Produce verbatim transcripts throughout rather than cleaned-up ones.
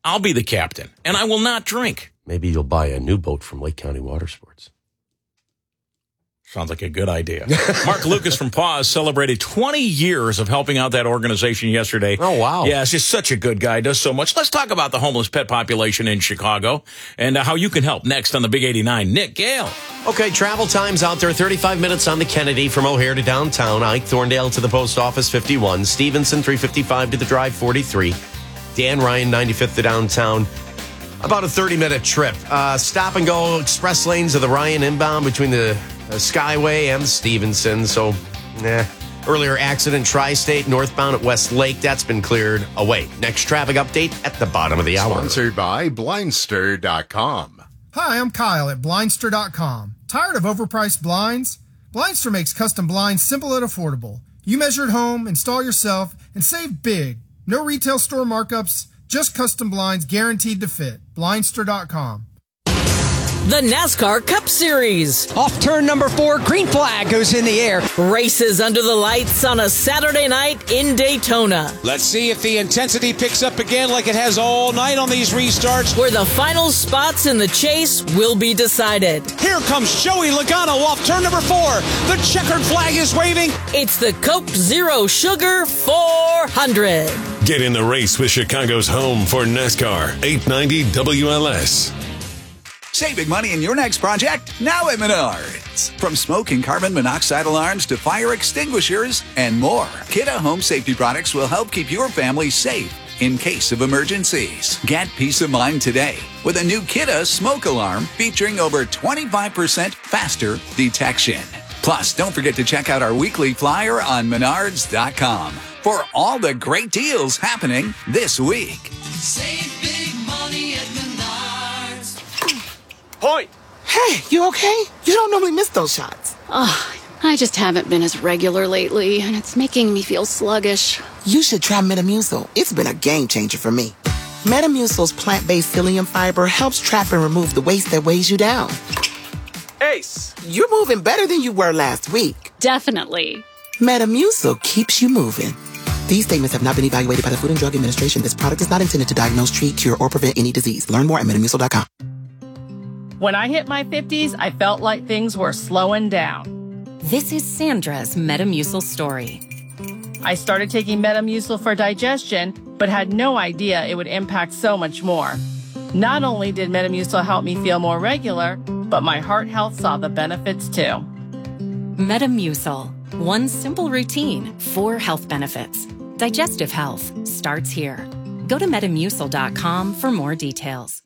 I'll be the captain, and I will not drink. Maybe you'll buy a new boat from Lake County Water Sports. Sounds like a good idea. Mark Lucas from Paws celebrated twenty years of helping out that organization yesterday. Oh, wow. Yes, he's such a good guy, does so much. Let's talk about the homeless pet population in Chicago and uh, how you can help next on the Big eighty-nine. Nick Gale. Okay, travel times out there, thirty-five minutes on the Kennedy from O'Hare to downtown. Ike Thorndale to the post office, fifty-one. Stevenson, three fifty-five to the drive, forty-three. Dan Ryan, ninety-fifth to downtown. About a thirty-minute trip. Uh, stop and go express lanes of the Ryan inbound between the uh, Skyway and the Stevenson. So, nah. Earlier accident, Tri-State, northbound at West Lake. That's been cleared away. Next traffic update at the bottom of the hour. Sponsored by Blindster dot com. Hi, I'm Kyle at Blindster dot com. Tired of overpriced blinds? Blindster makes custom blinds simple and affordable. You measure at home, install yourself, and save big. No retail store markups, just custom blinds guaranteed to fit. Blindster dot com. The NASCAR Cup Series. Off turn number four, green flag goes in the air. Races under the lights on a Saturday night in Daytona. Let's see if the intensity picks up again like it has all night on these restarts. Where the final spots in the chase will be decided. Here comes Joey Logano off turn number four. The checkered flag is waving. It's the Coke Zero Sugar four hundred. Get in the race with Chicago's home for NASCAR, eight ninety W L S. Saving money in your next project? Now at Menards. From smoke and carbon monoxide alarms to fire extinguishers and more, Kidde Home Safety products will help keep your family safe in case of emergencies. Get peace of mind today with a new Kidde smoke alarm featuring over twenty-five percent faster detection. Plus, don't forget to check out our weekly flyer on Menards dot com for all the great deals happening this week. Save big money at Menards. Point. Hey, you okay? You don't normally miss those shots. Oh, I just haven't been as regular lately, and it's making me feel sluggish. You should try Metamucil. It's been a game changer for me. Metamucil's plant-based psyllium fiber helps trap and remove the waste that weighs you down. Ace. You're moving better than you were last week. Definitely. Metamucil keeps you moving. These statements have not been evaluated by the Food and Drug Administration. This product is not intended to diagnose, treat, cure, or prevent any disease. Learn more at Metamucil dot com. When I hit my fifties, I felt like things were slowing down. This is Sandra's Metamucil story. I started taking Metamucil for digestion, but had no idea it would impact so much more. Not only did Metamucil help me feel more regular, but my heart health saw the benefits too. Metamucil. One simple routine, four health benefits. Digestive health starts here. Go to Metamucil dot com for more details.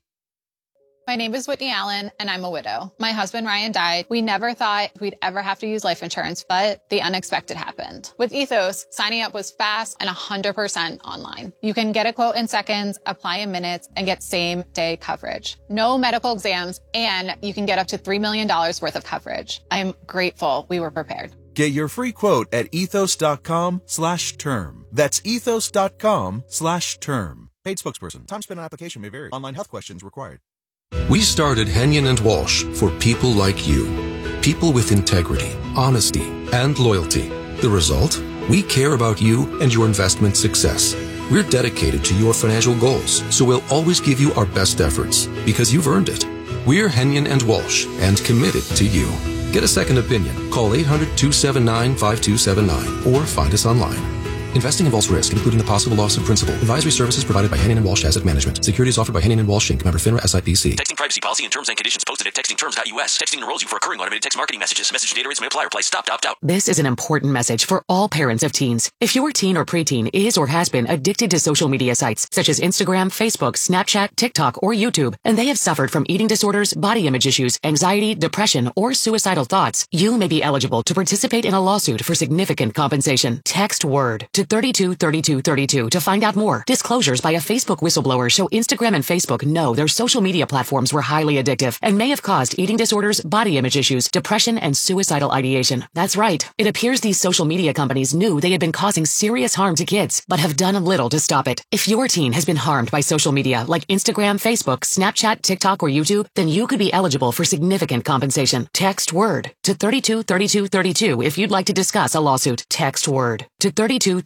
My name is Whitney Allen, and I'm a widow. My husband, Ryan, died. We never thought we'd ever have to use life insurance, but the unexpected happened. With Ethos, signing up was fast and one hundred percent online. You can get a quote in seconds, apply in minutes, and get same-day coverage. No medical exams, and you can get up to three million dollars worth of coverage. I'm grateful we were prepared. Get your free quote at ethos dot com slash term. That's ethos dot com slash term. Paid spokesperson. Time spent on application may vary. Online health questions required. We started Henyon and Walsh for people like you. People with integrity, honesty, and loyalty. The result? We care about you and your investment success. We're dedicated to your financial goals, so we'll always give you our best efforts because you've earned it. We're Henyon and Walsh and committed to you. Get a second opinion. Call eight hundred, two seven nine, five two seven nine or find us online. Investing involves risk, including the possible loss of principal. Advisory services provided by Henyon and Walsh Asset Management. Securities offered by Henyon and Walsh Incorporated. Member FINRA S I P C. Texting privacy policy and terms and conditions posted at texting terms dot U S. Texting enrolls you for recurring automated text marketing messages. Message data rates may apply. Reply stop to opt out. This is an important message for all parents of teens. If your teen or preteen is or has been addicted to social media sites such as Instagram, Facebook, Snapchat, TikTok, or YouTube, and they have suffered from eating disorders, body image issues, anxiety, depression, or suicidal thoughts, you may be eligible to participate in a lawsuit for significant compensation. Text WORD to thirty-two thirty-two thirty-two to find out more. Disclosures by a Facebook whistleblower show Instagram and Facebook know their social media platforms were highly addictive and may have caused eating disorders, body image issues, depression, and suicidal ideation. That's right. It appears these social media companies knew they had been causing serious harm to kids, but have done little to stop it. If your teen has been harmed by social media like Instagram, Facebook, Snapchat, TikTok, or YouTube, then you could be eligible for significant compensation. Text WORD to thirty-two thirty-two thirty-two if you'd like to discuss a lawsuit. Text WORD to thirty-two thirty-two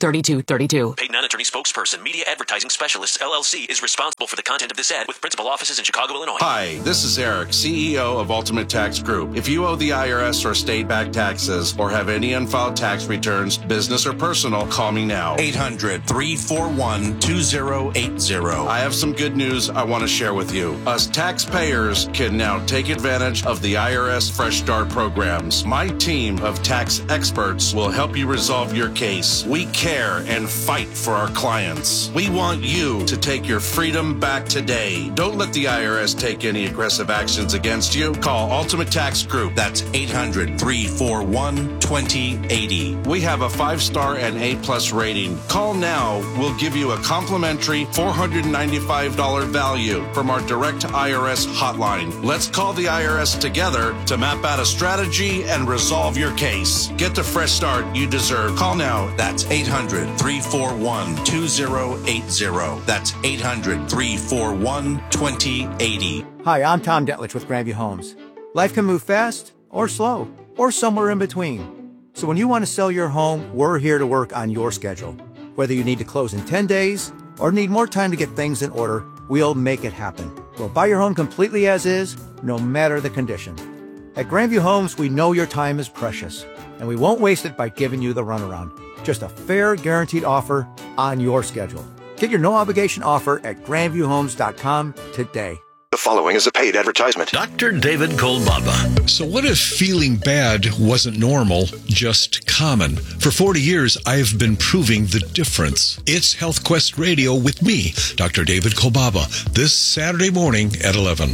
thirty-two thirty-two. Paid non-attorney spokesperson, Media Advertising Specialists, L L C, is responsible for the content of this ad with principal offices in Chicago, Illinois. Hi, this is Eric, C E O of Ultimate Tax Group. If you owe the I R S or state-backed taxes or have any unfiled tax returns, business or personal, call me now. eight hundred, three four one, two zero eight zero. I have some good news I want to share with you. Us taxpayers can now take advantage of the I R S Fresh Start programs. My team of tax experts will help you resolve your case. We care and fight for our clients. We want you to take your freedom back today. Don't let the I R S take any aggressive actions against you. Call Ultimate Tax Group. That's eight hundred, three four one, two zero eight zero. We have a five-star and A-plus rating. Call now. We'll give you a complimentary four hundred ninety-five dollars value from our direct I R S hotline. Let's call the I R S together to map out a strategy and resolve your case. Get the fresh start you deserve. Call now. That's eight hundred, three four one, two zero eight zero. That's eight hundred, three four one, two zero eight zero. Hi, I'm Tom Detlich with Grandview Homes. Life can move fast or slow or somewhere in between. So when you want to sell your home, we're here to work on your schedule. Whether you need to close in ten days or need more time to get things in order, we'll make it happen. We'll buy your home completely as is, no matter the condition. At Grandview Homes, we know your time is precious, and we won't waste it by giving you the runaround. Just a fair, guaranteed offer on your schedule. Get your no-obligation offer at grandview homes dot com today. The following is a paid advertisement. Doctor David Kolbaba. So what if feeling bad wasn't normal, just common? For forty years, I've been proving the difference. It's Health Quest Radio with me, Doctor David Kolbaba, this Saturday morning at eleven.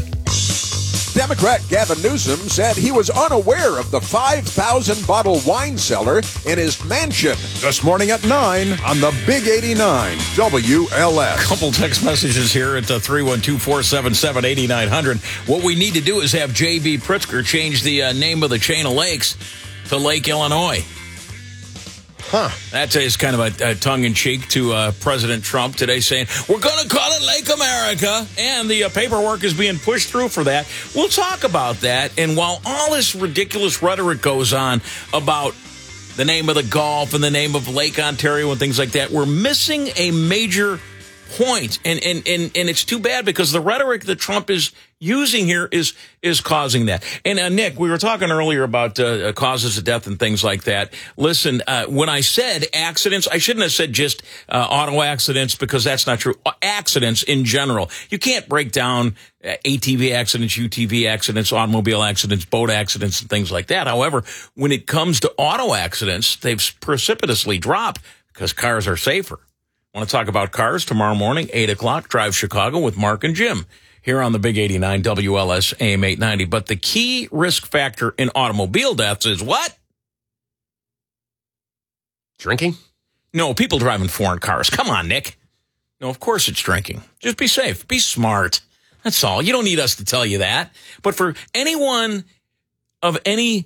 Democrat Gavin Newsom said he was unaware of the five thousand bottle wine cellar in his mansion. This morning at nine on the Big eighty-nine W L S. Couple text messages here at the three one two, four seven seven, eight nine zero zero. What we need to do is have J B. Pritzker change the uh, name of the chain of lakes to Lake Illinois. Huh. That is kind of a, a tongue-in-cheek to uh, President Trump today saying, we're going to call it Lake America, and the uh, paperwork is being pushed through for that. We'll talk about that, and while all this ridiculous rhetoric goes on about the name of the Gulf and the name of Lake Ontario and things like that, we're missing a major point, and and and and it's too bad because the rhetoric that Trump is using here is is causing that. And uh, Nick, we were talking earlier about uh, causes of death and things like that. Listen, uh, when I said accidents, I shouldn't have said just uh, auto accidents because that's not true. Accidents in general, you can't break down uh, A T V accidents, U T V accidents, automobile accidents, boat accidents, and things like that. However, when it comes to auto accidents, they've precipitously dropped because cars are safer. Want to talk about cars tomorrow morning, eight o'clock, Drive Chicago with Mark and Jim here on the Big eighty-nine W L S A M eight ninety. But the key risk factor in automobile deaths is what? Drinking? No, people driving foreign cars. Come on, Nick. No, of course it's drinking. Just be safe. Be smart. That's all. You don't need us to tell you that. But for anyone of any,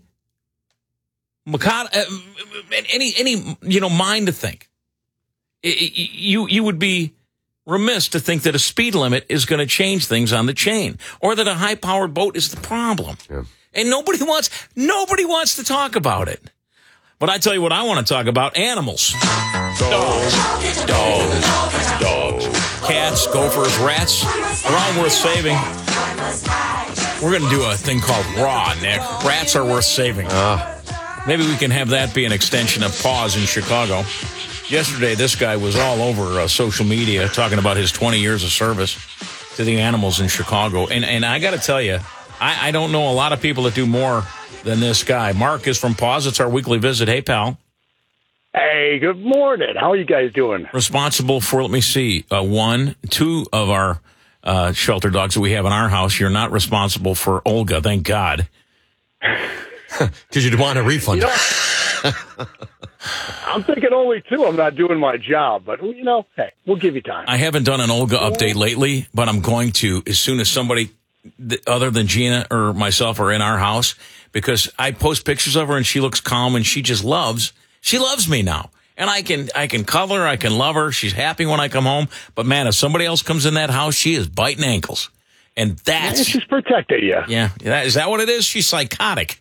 any, any, you know, mind to think, You you would be remiss to think that a speed limit is going to change things on the chain, or that a high-powered boat is the problem. Yeah. And nobody wants nobody wants to talk about it. But I tell you what I want to talk about: animals, dogs, dogs, dogs, cats, gophers, rats. They're all worth saving. We're going to do a thing called Raw, Nick. Rats are worth saving. Uh, maybe we can have that be an extension of Paws in Chicago. Yesterday, this guy was all over uh, social media talking about his twenty years of service to the animals in Chicago. And and I got to tell you, I, I don't know a lot of people that do more than this guy. Mark is from Paws. It's our weekly visit. Hey, pal. Hey, good morning. How are you guys doing? Responsible for, let me see, uh, one, two of our uh, shelter dogs that we have in our house. You're not responsible for Olga, thank God. Because you'd want a refund. You know, I'm thinking only two. I'm not doing my job, but, you know, hey, we'll give you time. I haven't done an Olga update lately, but I'm going to as soon as somebody other than Gina or myself are in our house, because I post pictures of her and she looks calm and she just loves, she loves me now. And I can, I can cuddle her, I can love her. She's happy when I come home. But man, if somebody else comes in that house, she is biting ankles. And that's... Yeah, she's protected you. Yeah. Is that what it is? She's psychotic.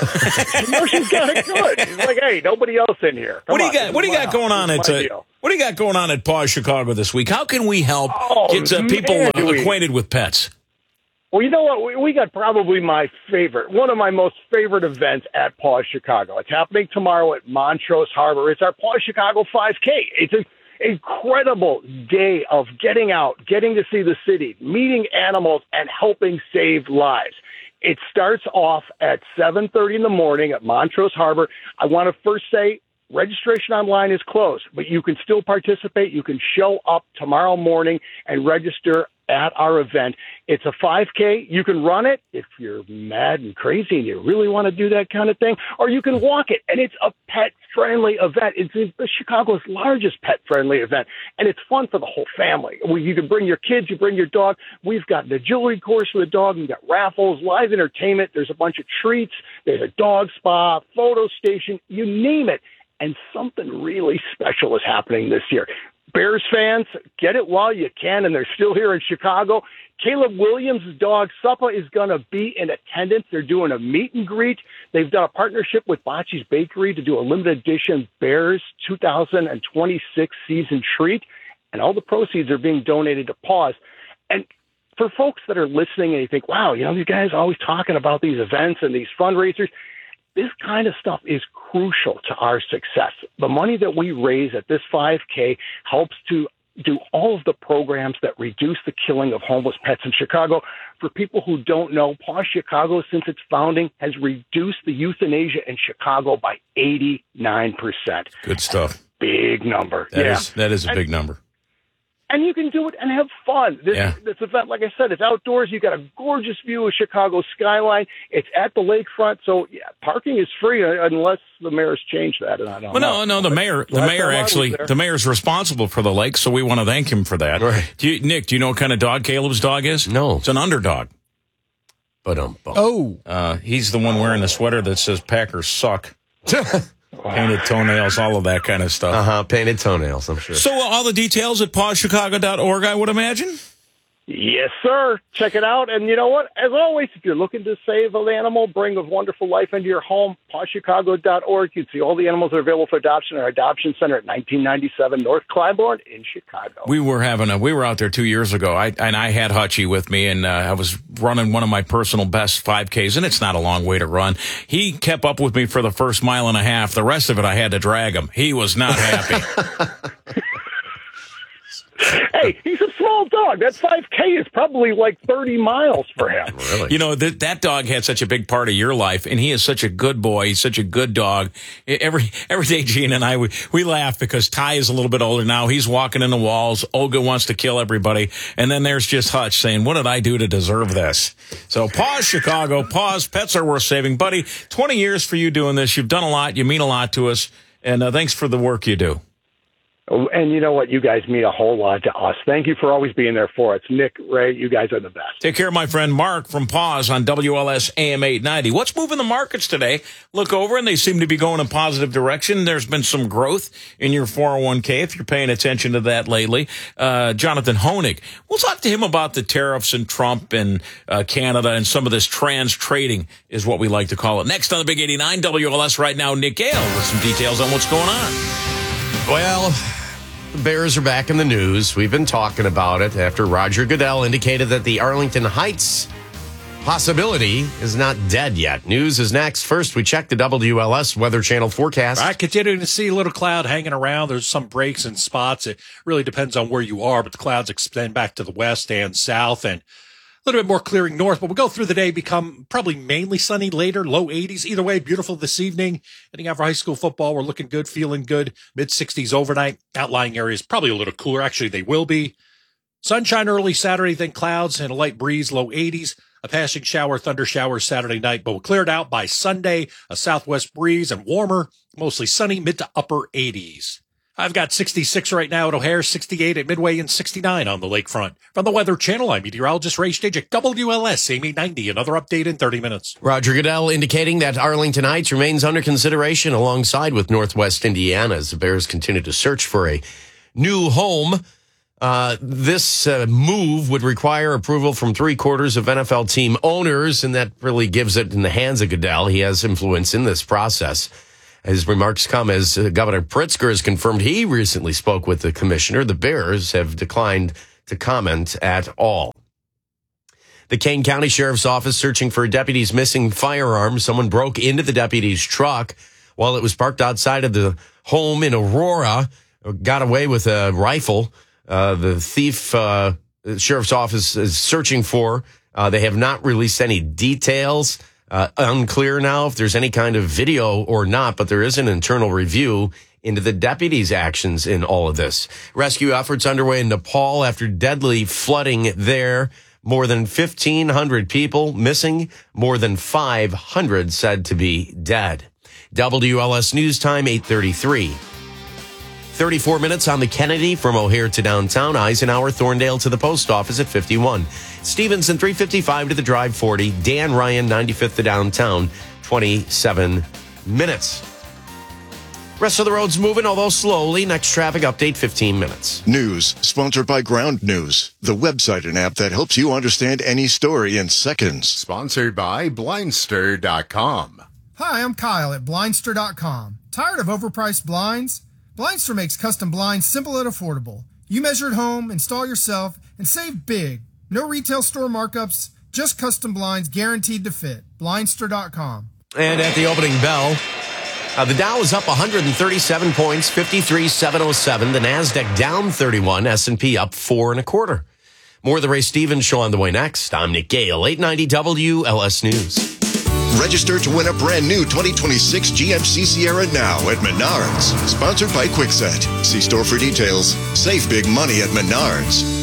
No, she's got it good. She's like, hey, nobody else in here. Come What do you on, got? What do you got house. going on This at? is my Uh, deal. what do you got going on at Paws Chicago this week? How can we help Oh, get uh, people man, uh, do we- acquainted with pets? Well, you know what? We, we got probably my favorite, one of my most favorite events at Paws Chicago. It's happening tomorrow at Montrose Harbor. It's our Paws Chicago five K. It's an incredible day of getting out, getting to see the city, meeting animals, and helping save lives. It starts off at seven thirty in the morning at Montrose Harbor. I want to first say registration online is closed, but you can still participate. You can show up tomorrow morning and register at our event. It's a five K. You can run it if you're mad and crazy and you really want to do that kind of thing, or you can walk it. And it's a pet-friendly event. It's the Chicago's largest pet-friendly event, and it's fun for the whole family. You can bring your kids, you bring your dog. We've got the agility course for the dog. We've got raffles, live entertainment. There's a bunch of treats. There's a dog spa, photo station, you name it. And something really special is happening this year. Bears fans, get it while you can, and they're still here in Chicago. Caleb Williams' dog, Suppa, is going to be in attendance. They're doing a meet and greet. They've done a partnership with Bocce's Bakery to do a limited edition Bears two thousand twenty-six season treat, and all the proceeds are being donated to Paws. And for folks that are listening and you think, wow, you know, these guys are always talking about these events and these fundraisers, this kind of stuff is crucial to our success. The money that we raise at this five K helps to do all of the programs that reduce the killing of homeless pets in Chicago. For people who don't know, Paws Chicago, since its founding, has reduced the euthanasia in Chicago by eighty-nine percent. Good stuff. Big number. That yeah. is that is a And- big number. And you can do it and have fun. This, Yeah. this event, like I said, it's outdoors. You've got a gorgeous view of Chicago skyline. It's at the lakefront, so yeah, parking is free uh, unless the mayor's changed that, and I don't Well, know. no, no. The mayor, the Last mayor time I was actually, there. the mayor's responsible for the lake, so we want to thank him for that. Right. Do you, Nick, do you know what kind of dog Caleb's dog is? No. It's an underdog. But um, Oh, Uh, he's the one wearing the sweater that says Packers suck. Painted toenails, all of that kind of stuff. Uh huh. Painted toenails, I'm sure. So uh, all the details at paws chicago dot org, I would imagine. Yes, sir. Check it out. And you know what? As always, if you're looking to save an animal, bring a wonderful life into your home, paws chicago dot org. You can see all the animals that are available for adoption at our adoption center at nineteen ninety-seven North Clybourne in Chicago. We were having a, we were out there two years ago. I and I had Hutchie with me, and uh, I was running one of my personal best five Ks, and it's not a long way to run. He kept up with me for the first mile and a half. The rest of it, I had to drag him. He was not happy. Hey, he's a small dog. That five K is probably like thirty miles for him. You know, th- that dog had such a big part of your life, and he is such a good boy. He's such a good dog. Every every day, Gene and I, we, we laugh because Ty is a little bit older now. He's walking in the walls. Olga wants to kill everybody. And then there's just Hutch saying, what did I do to deserve this? So pause, Chicago. Pause. Pets are worth saving. Buddy, twenty years for you doing this. You've done a lot. You mean a lot to us. And uh, thanks for the work you do. And you know what? You guys mean a whole lot to us. Thank you for always being there for us. Nick, Ray, you guys are the best. Take care, my friend Mark from Paws on W L S A M eight ninety. What's moving the markets today? Look over, and they seem to be going in a positive direction. There's been some growth in your four oh one K, if you're paying attention to that lately. Uh, Jonathan Honig, we'll talk to him about the tariffs and Trump and uh, Canada and some of this trans trading is what we like to call it. Next on the Big eighty-nine W L S right now, Nick Gale with some details on what's going on. Well, the Bears are back in the news. We've been talking about it after Roger Goodell indicated that the Arlington Heights possibility is not dead yet. News is next. First, we check the W L S Weather Channel forecast. All right, continuing to see a little cloud hanging around. There's some breaks in spots. It really depends on where you are, but the clouds extend back to the west and south, and a little bit more clearing north, but we'll go through the day, become probably mainly sunny later, low eighties. Either way, beautiful this evening. Heading out for high school football, we're looking good, feeling good. mid sixties overnight. Outlying areas probably a little cooler. Actually, they will be. Sunshine early Saturday, then clouds and a light breeze, low eighties. A passing shower, thunder shower Saturday night, but we'll clear it out by Sunday. A southwest breeze and warmer, mostly sunny, mid to upper eighties. I've got sixty-six right now at O'Hare, sixty-eight at Midway, and sixty-nine on the lakefront. From the Weather Channel, I'm meteorologist Ray Stijik, W L S, A M eight ninety. Another update in thirty minutes. Roger Goodell indicating that Arlington Heights remains under consideration alongside with Northwest Indiana as the Bears continue to search for a new home. Uh, this uh, move would require approval from three quarters of N F L team owners, and that really gives it in the hands of Goodell. He has influence in this process. His remarks come as uh, Governor Pritzker has confirmed he recently spoke with the commissioner. The Bears have declined to comment at all. The Kane County Sheriff's Office searching for a deputy's missing firearm. Someone broke into the deputy's truck while it was parked outside of the home in Aurora, got away with a rifle. Uh, the thief, uh, the Sheriff's Office is searching for. Uh, they have not released any details. Uh, unclear now if there's any kind of video or not, but there is an internal review into the deputy's actions in all of this. Rescue efforts underway in Nepal after deadly flooding there. More than fifteen hundred people missing, more than five hundred said to be dead. W L S News Time, eight thirty-three. thirty-four minutes on the Kennedy from O'Hare to downtown. Eisenhower, Thorndale to the post office at fifty-one. Stevenson, three fifty-five to the drive, forty. Dan Ryan, ninety-fifth to downtown, twenty-seven minutes. Rest of the road's moving, although slowly. Next traffic update, fifteen minutes. News sponsored by Ground News, the website and app that helps you understand any story in seconds. Sponsored by Blindster dot com. Hi, I'm Kyle at Blindster dot com. Tired of overpriced blinds? Blindster makes custom blinds simple and affordable. You measure at home, install yourself, and save big. No retail store markups, just custom blinds guaranteed to fit. Blindster dot com. And at the opening bell, uh, the Dow is up one hundred thirty-seven points, fifty-three thousand seven hundred seven. The NASDAQ down thirty-one, S and P up four and a quarter. More of the Ray Stevens Show on the way next. I'm Nick Gale, eight ninety W L S News. Register to win a brand new twenty twenty-six G M C Sierra now at Menards. Sponsored by Kwikset. See store for details. Save big money at Menards.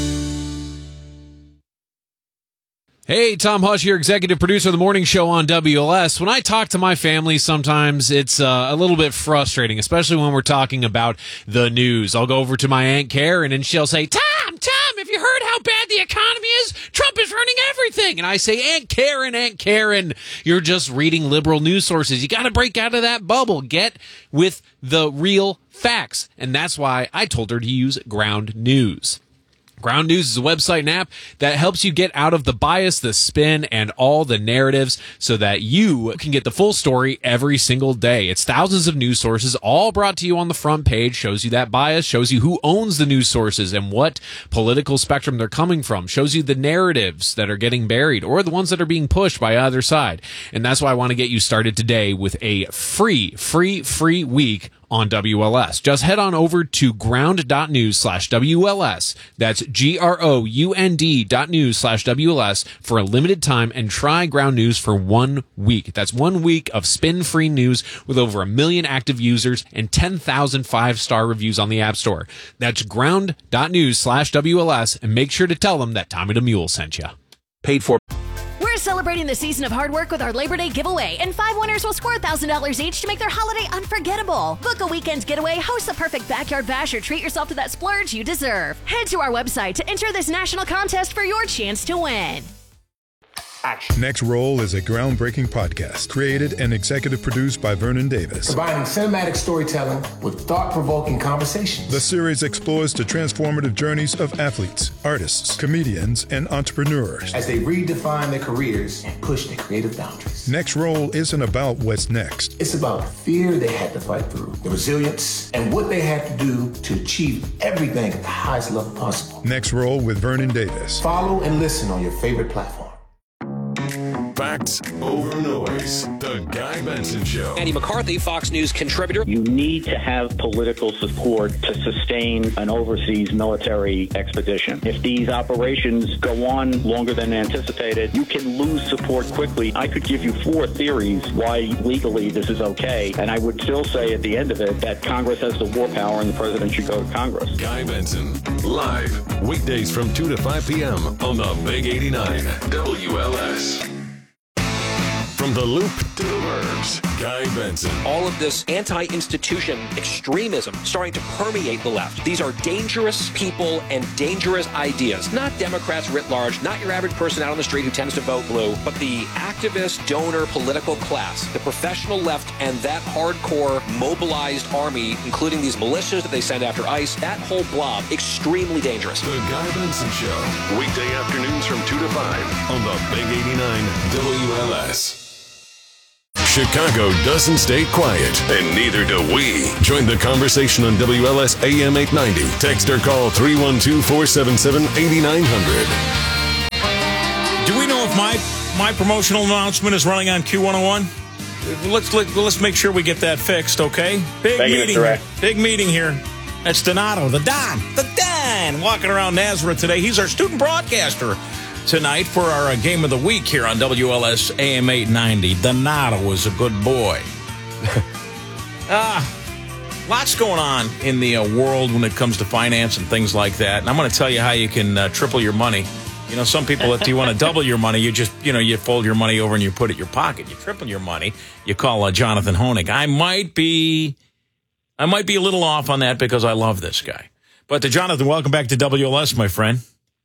Hey, Tom Hush here, executive producer of the morning show on W L S. When I talk to my family, sometimes it's uh, a little bit frustrating, especially when we're talking about the news. I'll go over to my Aunt Karen and she'll say, Tom, Tom, have you heard how bad the economy is? Trump is ruining everything. And I say, Aunt Karen, Aunt Karen, you're just reading liberal news sources. You got to break out of that bubble. Get with the real facts. And that's why I told her to use Ground News. Ground News is a website and app that helps you get out of the bias, the spin, and all the narratives so that you can get the full story every single day. It's thousands of news sources, all brought to you on the front page, shows you that bias, shows you who owns the news sources and what political spectrum they're coming from, shows you the narratives that are getting buried or the ones that are being pushed by either side. And that's why I want to get you started today with a free, free, free week on W L S. Just head on over to ground.news slash WLS. That's G-R-O-U-N-D dot news slash W L S for a limited time and try Ground News for one week. That's one week of spin-free news with over a million active users and ten thousand five-star reviews on the App Store. That's ground.news slash WLS and make sure to tell them that Tommy the Mule sent you. Paid for. We're celebrating the season of hard work with our Labor Day giveaway, and five winners will score one thousand dollars each to make their holiday unforgettable. Book a weekend's getaway, host the perfect backyard bash, or treat yourself to that splurge you deserve. Head to our website to enter this national contest for your chance to win. Next Roll is a groundbreaking podcast created and executive produced by Vernon Davis. Combining cinematic storytelling with thought-provoking conversations. The series explores the transformative journeys of athletes, artists, comedians, and entrepreneurs as they redefine their careers and push their creative boundaries. Next Roll isn't about what's next. It's about the fear they had to fight through, the resilience, and what they had to do to achieve everything at the highest level possible. Next Roll with Vernon Davis. Follow and listen on your favorite platform. Facts over noise. The Guy Benson Show. Andy McCarthy, Fox News contributor. You need to have political support to sustain an overseas military expedition. If these operations go on longer than anticipated, you can lose support quickly. I could give you four theories why legally this is okay, and I would still say at the end of it that Congress has the war power and the president should go to Congress. Guy Benson, live, weekdays from two to five p.m. on the Big eighty-nine W L S. From From the Loop to the Burbs, Guy Benson. All of this anti-institution extremism starting to permeate the left. These are dangerous people and dangerous ideas. Not Democrats writ large, not your average person out on the street who tends to vote blue, but the activist, donor, political class, the professional left, and that hardcore mobilized army, including these militias that they send after ICE, that whole blob, extremely dangerous. The Guy Benson Show. Weekday afternoons from two to five on the Big eighty-nine W L S. Chicago doesn't stay quiet, and neither do we. Join the conversation on W L S A M eight ninety. Text or call three one two, four seven seven, eight nine zero zero. Do we know if my my promotional announcement is running on Q one oh one? Let's let, let's make sure we get that fixed, okay? Big Thank meeting. You, big meeting here. That's Donato, the Don, the Don, walking around Nazareth today. He's our student broadcaster tonight for our uh, game of the week here on W L S A M eight ninety. Donato was a good boy. Ah, uh, lots going on in the uh, world when it comes to finance and things like that. And I'm going to tell you how you can uh, triple your money. You know, some people, if you want to double your money, you just, you know, you fold your money over and you put it in your pocket. You triple your money. You call uh, Jonathan Honig. I might be, I might be a little off on that because I love this guy. But to Jonathan, welcome back to W L S, my friend.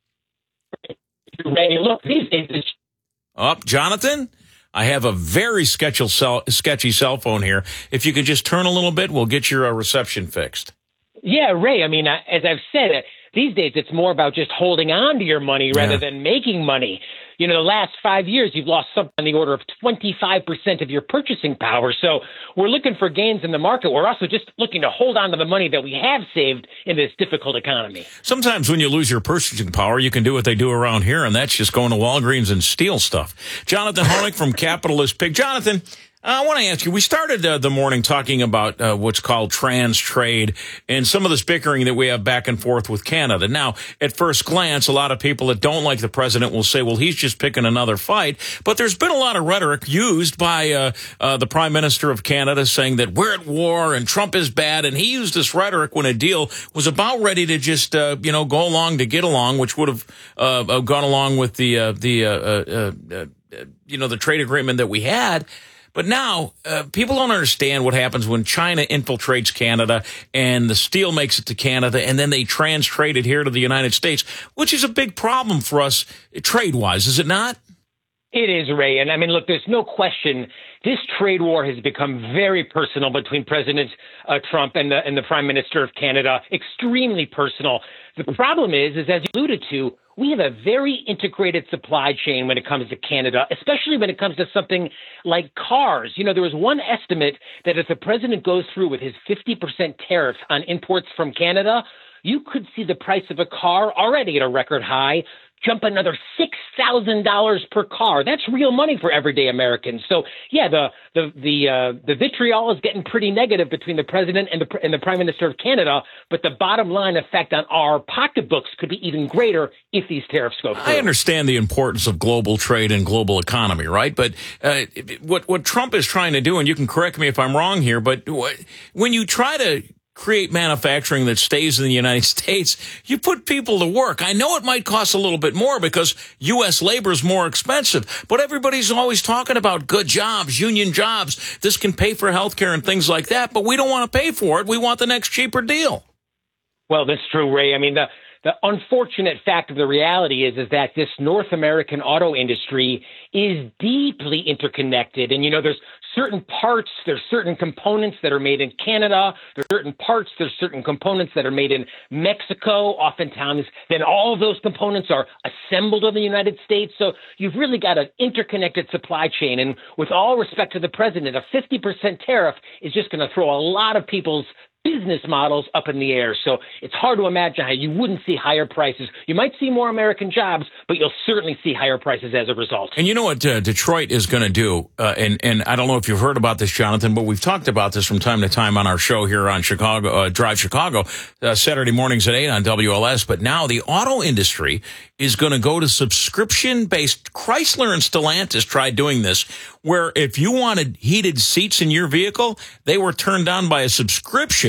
Ray, look, these days it's... Up, oh, Jonathan? I have a very sketchy cell, sketchy cell phone here. If you could just turn a little bit, we'll get your uh, reception fixed. Yeah, Ray, I mean, uh, as I've said, uh, these days it's more about just holding on to your money rather Yeah. than making money. You know, the last five years, you've lost something on the order of twenty-five percent of your purchasing power. So we're looking for gains in the market. We're also just looking to hold on to the money that we have saved in this difficult economy. Sometimes when you lose your purchasing power, you can do what they do around here, and that's just going to Walgreens and steal stuff. Jonathan Honig from Capitalist Pig. Jonathan, I want to ask you, we started uh, the morning talking about uh, what's called trans trade and some of this bickering that we have back and forth with Canada. Now, at first glance, a lot of people that don't like the president will say, well, he's just picking another fight. But there's been a lot of rhetoric used by uh, uh, the Prime Minister of Canada saying that we're at war and Trump is bad. And he used this rhetoric when a deal was about ready to just, uh, you know, go along to get along, which would have uh, gone along with the, uh, the uh, uh, uh, you know, the trade agreement that we had. But now, uh, people don't understand what happens when China infiltrates Canada and the steel makes it to Canada and then they trans trade it here to the United States, which is a big problem for us trade-wise, is it not? It is, Ray. And I mean, look, there's no question this trade war has become very personal between President uh, Trump and the, and the Prime Minister of Canada, extremely personal. The problem is, is as you alluded to, we have a very integrated supply chain when it comes to Canada, especially when it comes to something like cars. You know, there was one estimate that if the president goes through with his fifty percent tariffs on imports from Canada, you could see the price of a car already at a record high jump another six thousand dollars per car. That's real money for everyday Americans. So, yeah, the the the uh, the vitriol is getting pretty negative between the president and the and the Prime Minister of Canada, but the bottom line effect on our pocketbooks could be even greater if these tariffs go through. I understand the importance of global trade and global economy, right? But uh, what what Trump is trying to do, and you can correct me if I'm wrong here, but when you try to create manufacturing that stays in the United States, you put people to work. I know it might cost a little bit more because U S labor is more expensive, but everybody's always talking about good jobs, union jobs. This can pay for health care and things like that, but we don't want to pay for it. We want the next cheaper deal. Well, that's true, Ray. I mean, the The unfortunate fact of the reality is, is that this North American auto industry is deeply interconnected. And, you know, there's certain parts, there's certain components that are made in Canada, there's certain parts, there's certain components that are made in Mexico, oftentimes. Then all of those components are assembled in the United States. So you've really got an interconnected supply chain. And with all respect to the president, a fifty percent tariff is just going to throw a lot of people's business models up in the air. So it's hard to imagine how you wouldn't see higher prices. You might see more American jobs, but you'll certainly see higher prices as a result. And you know what uh, Detroit is going to do, uh, and, and I don't know if you've heard about this, Jonathan, but we've talked about this from time to time on our show here on Chicago, uh, Drive Chicago, uh, Saturday mornings at eight on W L S. But now the auto industry is going to go to subscription-based. Chrysler and Stellantis tried doing this, where if you wanted heated seats in your vehicle, they were turned on by a subscription.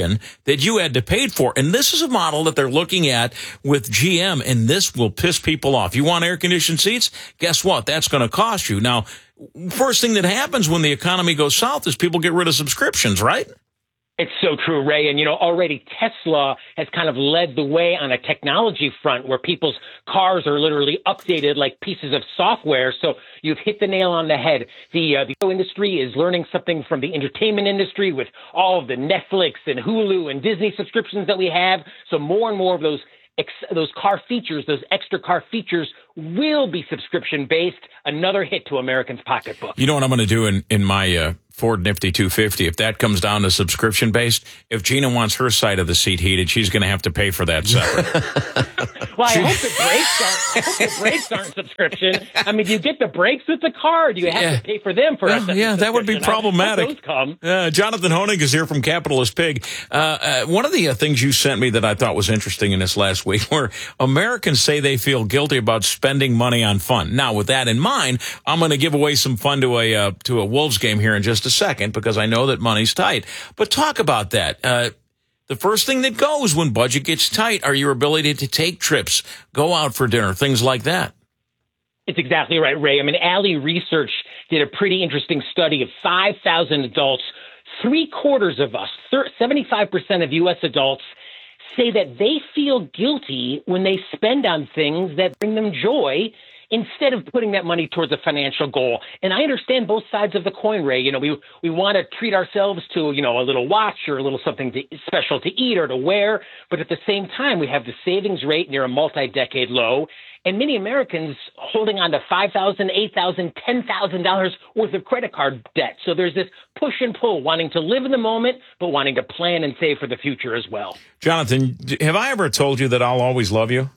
subscription that you had to pay for. And this is a model that they're looking at with G M, and this will piss people off. You want air-conditioned seats? Guess what? That's going to cost you. Now, first thing that happens when the economy goes south is people get rid of subscriptions, right? It's so true, Ray. And, you know, already Tesla has kind of led the way on a technology front where people's cars are literally updated like pieces of software. So you've hit the nail on the head. The, uh, the auto industry is learning something from the entertainment industry with all of the Netflix and Hulu and Disney subscriptions that we have. So more and more of those Ex- those car features, those extra car features will be subscription-based. Another hit to Americans' pocketbook. You know what I'm going to do in, in my uh, Ford Nifty two fifty? If that comes down to subscription-based, if Gina wants her side of the seat heated, she's going to have to pay for that separate. Well, I hope the brakes aren't, I hope the brakes aren't subscription. I mean, do you get the brakes with the car, or do you have Yeah. to pay for them for Well, a yeah, that would be problematic. Those come. Uh, Jonathan Honig is here from Capitalist Pig. Uh, uh, one of the uh, things you sent me that I thought was interesting in this last week, where Americans say they feel guilty about spending money on fun. Now, with that in mind, I'm going to give away some fun to a uh, to a Wolves game here in just a second because I know that money's tight. But talk about that. Uh, the first thing that goes when budget gets tight are your ability to take trips, go out for dinner, things like that. It's exactly right, Ray. I mean, Alley Research did a pretty interesting study of five thousand adults. Three quarters of us, seventy-five percent of U S adults, say that they feel guilty when they spend on things that bring them joy instead of putting that money towards a financial goal. And I understand both sides of the coin, Ray. You know, we we want to treat ourselves to, you know, a little watch or a little something to, special to eat or to wear. But at the same time, we have the savings rate near a multi-decade low. And many Americans holding on to five thousand dollars, eight thousand dollars, ten thousand dollars worth of credit card debt. So there's this push and pull, wanting to live in the moment, but wanting to plan and save for the future as well. Jonathan, have I ever told you that I'll always love you?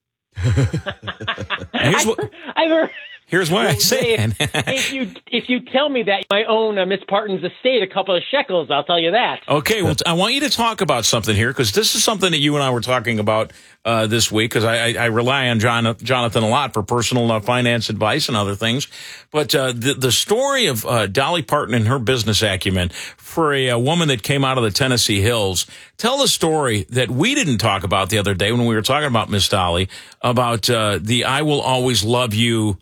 Here's what, I've heard, here's why I say it. if you if you tell me that I own uh, Miss Parton's estate, a couple of shekels, I'll tell you that. Okay, well, I want you to talk about something here because this is something that you and I were talking about uh, this week because I, I, I rely on John, Jonathan a lot for personal uh, finance advice and other things. But uh, the, the story of uh, Dolly Parton and her business acumen for a, a woman that came out of the Tennessee Hills, tell the story that we didn't talk about the other day when we were talking about Miss Dolly, about uh, the I Will Always Love You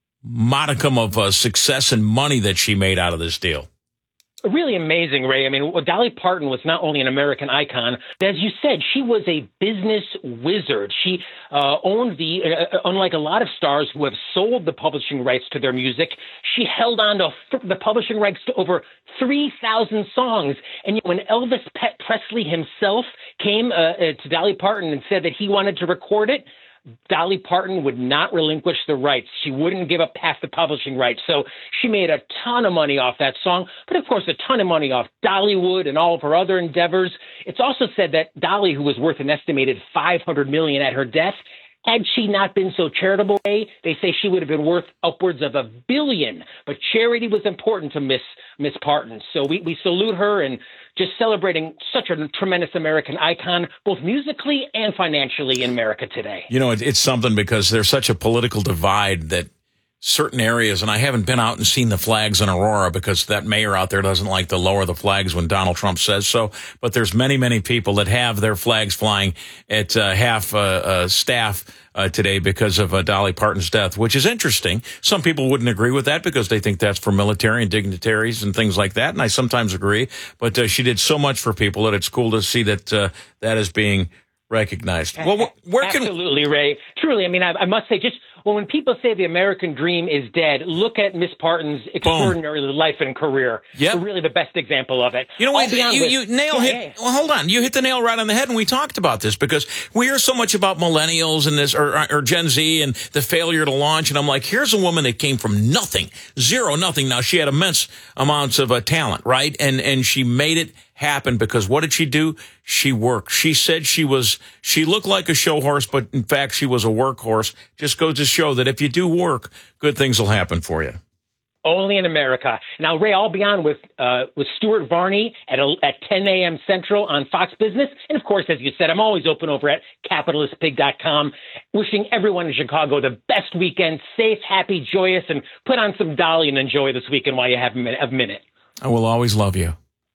modicum of uh, success and money that she made out of this deal. Really amazing, Ray. I mean, Dolly Parton was not only an American icon, but as you said, she was a business wizard. She uh, owned the, uh, unlike a lot of stars who have sold the publishing rights to their music, she held on to the publishing rights to over three thousand songs. And when Elvis Presley himself came uh, to Dolly Parton and said that he wanted to record it, Dolly Parton would not relinquish the rights. She wouldn't give up half the publishing rights. So she made a ton of money off that song, but of course a ton of money off Dollywood and all of her other endeavors. It's also said that Dolly, who was worth an estimated five hundred million dollars at her death, had she not been so charitable, they say she would have been worth upwards of a billion. But charity was important to Miss Miss Parton. So we, we salute her and just celebrating such a tremendous American icon, both musically and financially in America today. You know, it, it's something because there's such a political divide that certain areas, and I haven't been out and seen the flags in Aurora because that mayor out there doesn't like to lower the flags when Donald Trump says so. But there's many, many people that have their flags flying at uh, half uh, uh, staff uh, today because of uh, Dolly Parton's death, which is interesting. Some people wouldn't agree with that because they think that's for military and dignitaries and things like that. And I sometimes agree. But uh, she did so much for people that it's cool to see that uh, that is being recognized. Well, where can Absolutely, Ray. Truly, I mean, I, I must say, just well, when people say the American dream is dead, look at Miss Parton's extraordinary Boom. life and career. Yep. We're really the best example of it. You know what? You, with, you nail yeah, hit. yeah. Well, hold on. You hit the nail right on the head, and we talked about this because we hear so much about millennials and this, or, or Gen Z, and the failure to launch. And I'm like, here's a woman that came from nothing, zero, nothing. Now she had immense amounts of uh, talent, right? And and she made it happen because what did she do? She worked. She said she was, she looked like a show horse, but in fact, she was a workhorse. Just goes to show that if you do work, good things will happen for you. Only in America. Now, Ray, I'll be on with uh, with Stuart Varney at a, at ten a.m. Central on Fox Business. And, of course, as you said, I'm always open over at capitalist pig dot com. Wishing everyone in Chicago the best weekend, safe, happy, joyous, and put on some Dolly and enjoy this weekend while you have a minute. A minute. I will always love you.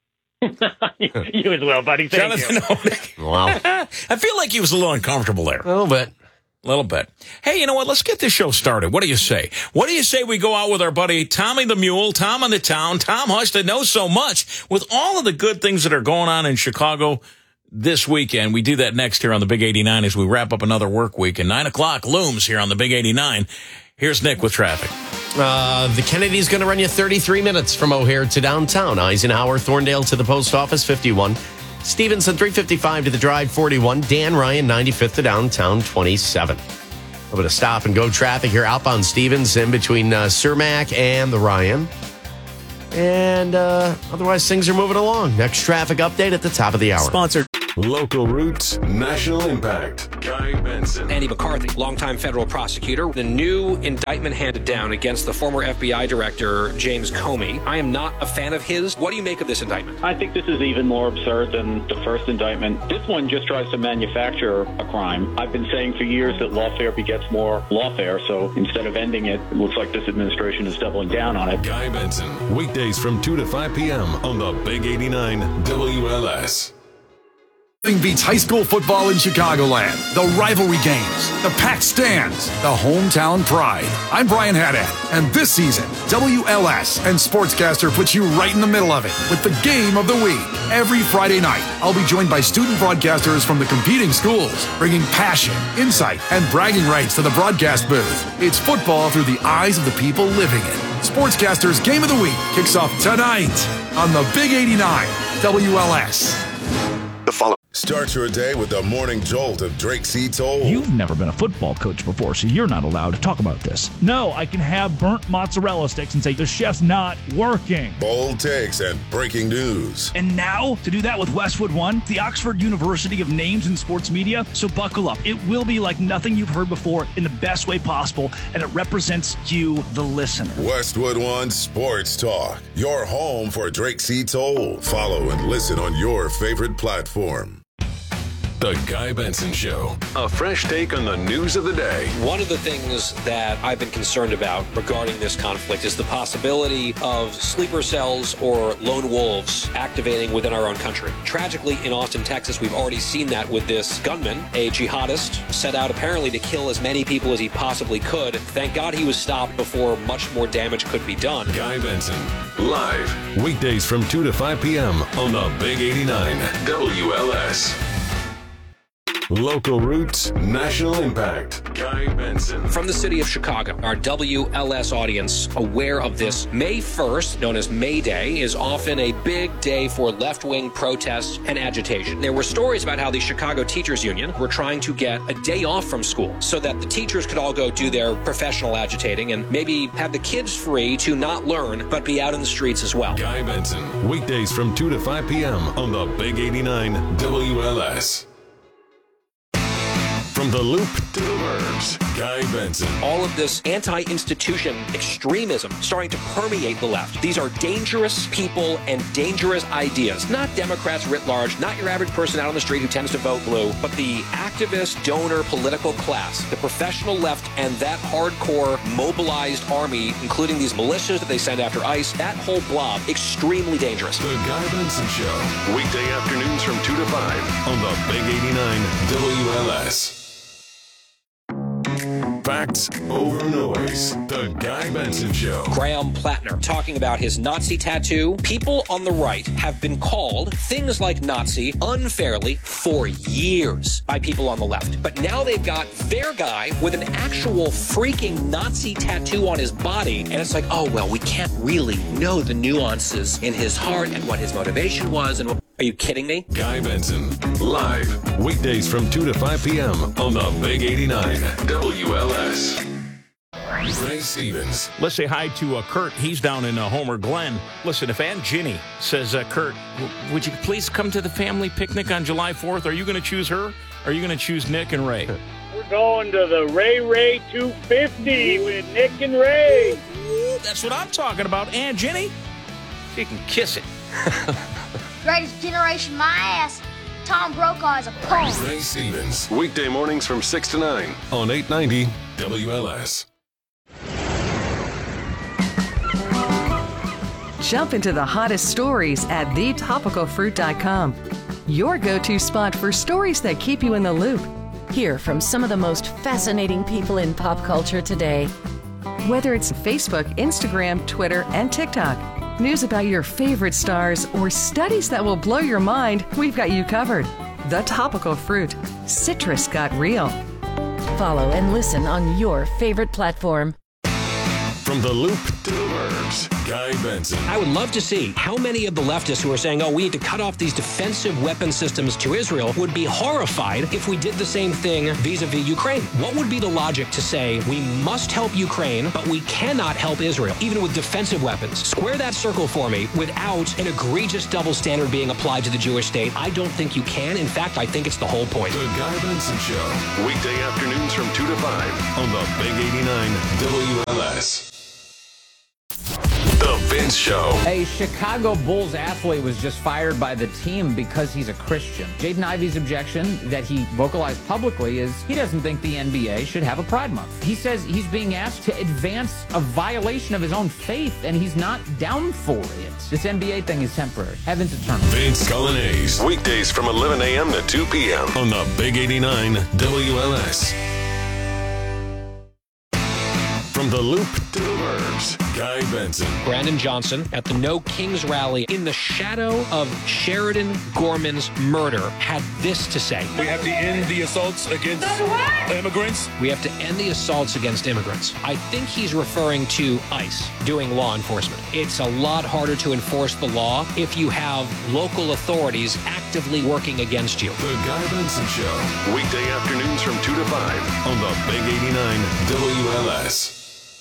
You as well, buddy. Thank Jonathan you. Honig. Wow. I feel like he was a little uncomfortable there. A little bit. A little bit. Hey, you know what? Let's get this show started. What do you say? What do you say we go out with our buddy Tommy the Mule, Tom on the Town, Tom Hush that knows so much with all of the good things that are going on in Chicago this weekend. We do that next here on the Big eighty-nine as we wrap up another work week. And nine o'clock looms here on the Big eighty-nine. Here's Nick with traffic. Uh, the Kennedy's going to run you thirty-three minutes from O'Hare to downtown. Eisenhower, Thorndale to the post office, fifty-one. Stevenson, three fifty-five to the drive, forty-one. Dan Ryan, ninety-fifth to downtown, twenty-seven. A little bit of stop and go traffic here outbound Stevens in between uh, Cermak and the Ryan. And uh, otherwise, things are moving along. Next traffic update at the top of the hour. Sponsored. Local roots, national impact. Guy Benson. Andy McCarthy, longtime federal prosecutor. The new indictment handed down against the former F B I director, James Comey. I am not a fan of his. What do you make of this indictment? I think this is even more absurd than the first indictment. This one just tries to manufacture a crime. I've been saying for years that lawfare begets more lawfare, so instead of ending it, it looks like this administration is doubling down on it. Guy Benson, weekdays from two to five p.m. on the Big eighty-nine W L S. Nothing beats high school football in Chicagoland. The rivalry games, the packed stands, the hometown pride. I'm Brian Haddad, and this season, W L S and Sportscaster puts you right in the middle of it with the game of the week. Every Friday night, I'll be joined by student broadcasters from the competing schools, bringing passion, insight, and bragging rights to the broadcast booth. It's football through the eyes of the people living it. Sportscaster's Game of the Week kicks off tonight on the Big eighty-nine W L S. The follow. Start your day with the morning jolt of Drake C. Toll. You've never been a football coach before, so you're not allowed to talk about this. No, I can have burnt mozzarella sticks and say the chef's not working. Bold takes and breaking news. And now, to do that with Westwood One, the Oxford University of names in sports media, so buckle up. It will be like nothing you've heard before in the best way possible, and it represents you, the listener. Westwood One Sports Talk, your home for Drake C. Toll. Follow and listen on your favorite platform. The Guy Benson Show. A fresh take on the news of the day. One of the things that I've been concerned about regarding this conflict is the possibility of sleeper cells or lone wolves activating within our own country. Tragically, in Austin, Texas, we've already seen that with this gunman, a jihadist, set out apparently to kill as many people as he possibly could. Thank God he was stopped before much more damage could be done. Guy Benson, live, weekdays from two to five p.m. on the Big eighty-nine W L S. Local roots, national impact. Guy Benson. From the city of Chicago, our W L S audience aware of this. May first, known as May Day, is often a big day for left-wing protests and agitation. There were stories about how the Chicago Teachers Union were trying to get a day off from school so that the teachers could all go do their professional agitating and maybe have the kids free to not learn but be out in the streets as well. Guy Benson, weekdays from two to five p.m. on the Big eighty-nine W L S. From the Loop to the Burbs, Guy Benson. All of this anti-institution extremism starting to permeate the left. These are dangerous people and dangerous ideas. Not Democrats writ large, not your average person out on the street who tends to vote blue, but the activist, donor, political class, the professional left, and that hardcore mobilized army, including these militias that they send after ICE, that whole blob, extremely dangerous. The Guy Benson Show, weekday afternoons from two to five on the Big eighty-nine W L S. Facts over noise. The Guy Benson Show. Graham Plattner talking about his Nazi tattoo. People on the right have been called things like Nazi unfairly for years by people on the left. But now they've got their guy with an actual freaking Nazi tattoo on his body. And it's like, oh, well, we can't really know the nuances in his heart and what his motivation was. And what... Are you kidding me? Guy Benson, live, weekdays from two to five p.m. on the Big eighty-nine W L S. Ray Stevens. Let's say hi to uh, Kurt. He's down in uh, Homer Glen. Listen, if Aunt Ginny says, uh, Kurt, w- would you please come to the family picnic on July fourth? Are you going to choose her? Or are you going to choose Nick and Ray? We're going to the Ray Ray two fifty with Nick and Ray. Ooh, that's what I'm talking about. Aunt Ginny, she can kiss it. Greatest generation, my ass. Tom Brokaw is a punk. Ray Stevens, weekday mornings from six to nine on eight ninety W L S. Jump into the hottest stories at the topical fruit dot com. Your go-to spot for stories that keep you in the loop. Hear from some of the most fascinating people in pop culture today. Whether it's Facebook, Instagram, Twitter, and TikTok, news about your favorite stars, or studies that will blow your mind, we've got you covered. The Topical Fruit. Citrus got real. Follow and listen on your favorite platform. From the Loop to the Burbs, Guy Benson. I would love to see how many of the leftists who are saying, oh, we need to cut off these defensive weapon systems to Israel would be horrified if we did the same thing vis-a-vis Ukraine. What would be the logic to say we must help Ukraine, but we cannot help Israel, even with defensive weapons? Square that circle for me without an egregious double standard being applied to the Jewish state. I don't think you can. In fact, I think it's the whole point. The Guy Benson Show. Weekday afternoons from two to five on the Big eighty-nine W L S. The Vince Show. A Chicago Bulls athlete was just fired by the team because he's a Christian. Jaden Ivey's objection that he vocalized publicly is he doesn't think the N B A should have a Pride Month. He says he's being asked to advance a violation of his own faith, and he's not down for it. This N B A thing is temporary. Heaven's eternal. Vince Colonnese. Weekdays from eleven a.m. to two p.m. on the Big eighty-nine W L S. From the Loop to the Burbs, Guy Benson. Brandon Johnson at the No Kings rally in the shadow of Sheridan Gorman's murder had this to say. We have to end the assaults against immigrants. We have to end the assaults against immigrants. I think he's referring to ICE doing law enforcement. It's a lot harder to enforce the law if you have local authorities actively working against you. The Guy Benson Show. Weekday afternoons from two to five on the Big eighty-nine W L S.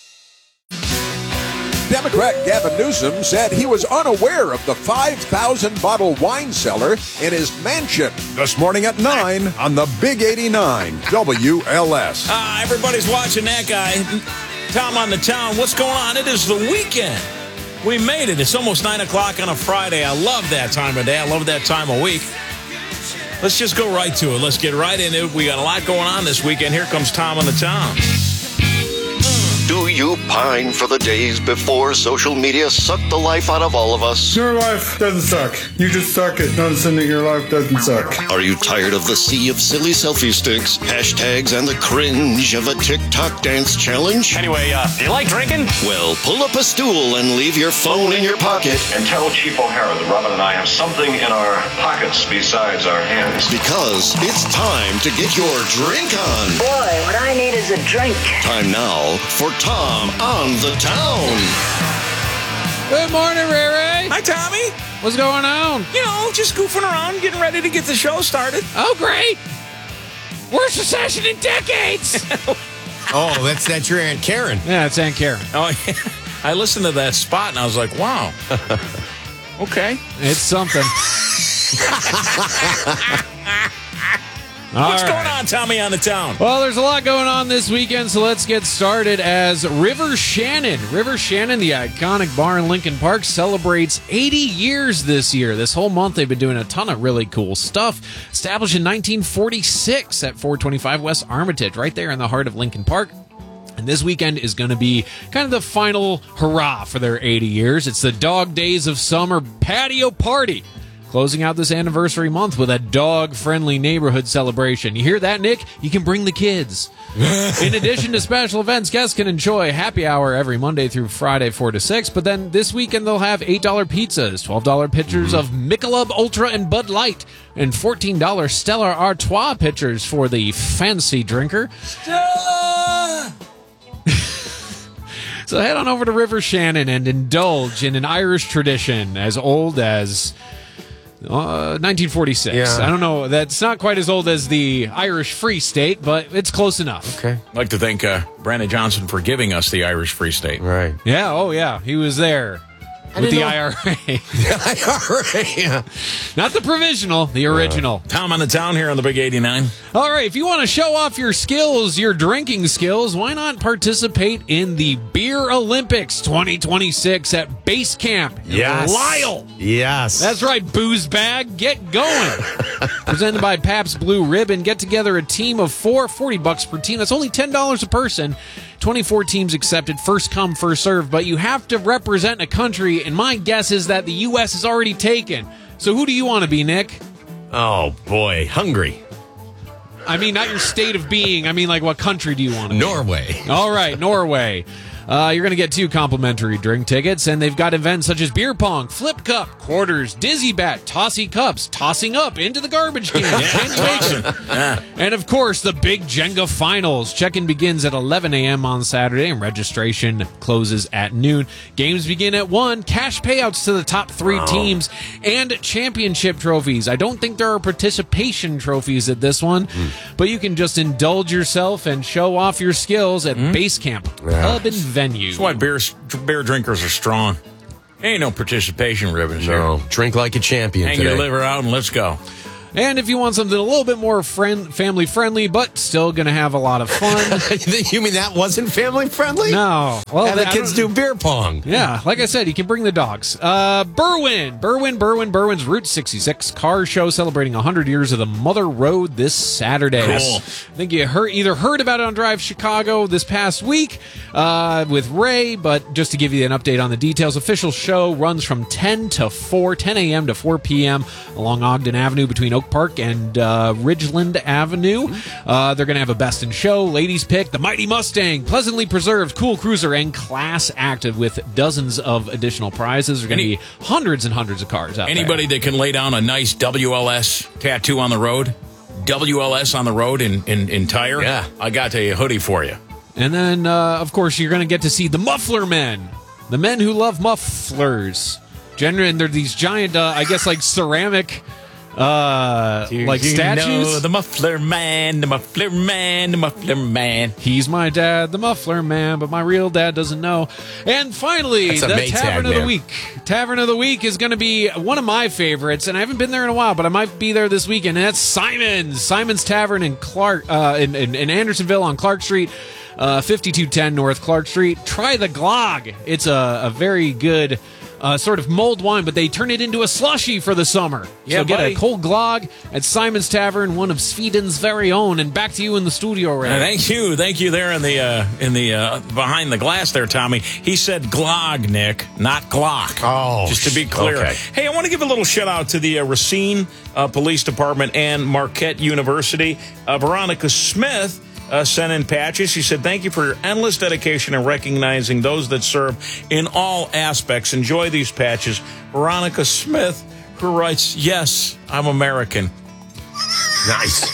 Democrat Gavin Newsom said he was unaware of the five thousand bottle wine cellar in his mansion. This morning at nine on the Big eighty-nine W L S. Ah, uh, everybody's watching that guy. Tom on the town. What's going on? It is the weekend. We made it. It's almost nine o'clock on a Friday. I love that time of day. I love that time of week. Let's just go right to it. Let's get right into it. We got a lot going on this weekend. Here comes Tom on the town. Do you pine for the days before social media sucked the life out of all of us? Your life doesn't suck. You just suck at noticing that your life doesn't suck. Are you tired of the sea of silly selfie sticks, hashtags, and the cringe of a TikTok dance challenge? Anyway, uh, do you like drinking? Well, pull up a stool and leave your phone in your pocket. And tell Chief O'Hara that Robin and I have something in our pockets besides our hands. Because it's time to get your drink on. Boy, what I need is a drink. Time now for Tom on the Town. Good morning, Ray Ray. Hi, Tommy. What's going on? You know, just goofing around, getting ready to get the show started. Oh, great. Worst recession in decades. Oh, that's that's your Aunt Karen. Yeah, it's Aunt Karen. Oh, yeah. I listened to that spot and I was like, wow. Okay. It's something. What's All going right. on, Tommy, on the town? Well, there's a lot going on this weekend, so let's get started as River Shannon. River Shannon, the iconic bar in Lincoln Park, celebrates eighty years this year. This whole month, they've been doing a ton of really cool stuff. Established in nineteen forty-six at four twenty-five West Armitage, right there in the heart of Lincoln Park. And this weekend is going to be kind of the final hurrah for their eighty years. It's the Dog Days of Summer patio party, closing out this anniversary month with a dog-friendly neighborhood celebration. You hear that, Nick? You can bring the kids. In addition to special events, guests can enjoy happy hour every Monday through Friday, four to six. But then this weekend, they'll have eight dollar pizzas, twelve dollar pitchers of Michelob Ultra and Bud Light, and fourteen dollar Stella Artois pitchers for the fancy drinker. Stella! So head on over to River Shannon and indulge in an Irish tradition as old as uh, nineteen forty-six. Yeah. I don't know. That's not quite as old as the Irish Free State, but it's close enough. Okay. I'd like to thank uh, Brandon Johnson for giving us the Irish Free State. Right. Yeah. Oh, yeah. He was there. With the know. I R A. The I R A, yeah. Not the provisional, the original. Uh, Tom on the town here on the Big eighty-nine. All right, if you want to show off your skills, your drinking skills, why not participate in the Beer Olympics twenty twenty-six at Base Camp in Yes. Lyle? Yes. That's right, booze bag, get going. Presented by Pabst Blue Ribbon. Get together a team of four, forty bucks per team. That's only ten dollars a person twenty-four teams accepted, first come, first serve, but you have to represent a country, and my guess is that the U S is already taken. So who do you want to be, Nick? Oh, boy. Hungary. I mean, not your state of being. I mean, like, what country do you want to be? Norway. All right, Norway. Uh, you're going to get two complimentary drink tickets, and they've got events such as beer pong, flip cup, quarters, dizzy bat, tossy cups, tossing up into the garbage can, yeah. and of course the big Jenga finals. Check-in begins at eleven a.m. on Saturday, and registration closes at noon. Games begin at one. Cash payouts to the top three wow. teams and championship trophies. I don't think there are participation trophies at this one, mm. but you can just indulge yourself and show off your skills at mm. Base Camp yeah. Pub and venue. That's why beer, beer drinkers are strong. Ain't no participation ribbons no. here. Drink like a champion Hang today. your liver out and let's go. And if you want something a little bit more friend, family friendly, but still going to have a lot of fun. You mean that wasn't family friendly? No. Well, have the kids do beer pong. Yeah, like I said, you can bring the dogs. Uh, Berwyn, Berwyn, Berwyn, Berwyn's Route sixty-six car show celebrating one hundred years of the Mother Road this Saturday. Cool. I think you heard, either heard about it on Drive Chicago this past week uh, with Ray, but just to give you an update on the details, official show runs from ten to four, ten a.m. to four p.m. along Ogden Avenue between Oak Park and uh, Ridgeland Avenue. Uh, they're going to have a best in show, ladies pick, the Mighty Mustang, pleasantly preserved, cool cruiser, and class active with dozens of additional prizes. There's going to be hundreds and hundreds of cars out Anybody there. that can lay down a nice W L S tattoo on the road, W L S on the road in, in, in tire, yeah. I got a hoodie for you. And then, uh, of course, you're going to get to see the Muffler Men, the men who love mufflers. Generally, and they're these giant, uh, I guess, like ceramic... Uh, you, like you statues. Know the Muffler Man, the Muffler Man, the Muffler Man. He's my dad, the Muffler Man, but my real dad doesn't know. And finally, That's the a Tavern tag, of the man. Week. Tavern of the Week is going to be one of my favorites, and I haven't been there in a while, but I might be there this weekend. And that's Simon's, Simon's Tavern in Clark, uh, in, in, in Andersonville on Clark Street. Uh, fifty-two ten North Clark Street. Try the Glog. It's a, a very good uh, sort of mulled wine, but they turn it into a slushy for the summer. Yeah, so get buddy. a cold Glog at Simon's Tavern, one of Sweden's very own. And back to you in the studio, Ray. Uh, thank you, thank you. There in the uh, in the uh, behind the glass, there, Tommy. He said Glog, Nick, not Glock. Oh, just to be clear. Okay. Hey, I want to give a little shout out to the uh, Racine uh, Police Department and Marquette University. Uh, Veronica Smith. Uh, sent in patches. She said, thank you for your endless dedication and recognizing those that serve in all aspects. Enjoy these patches. Veronica Smith, who writes, yes, I'm American. Nice.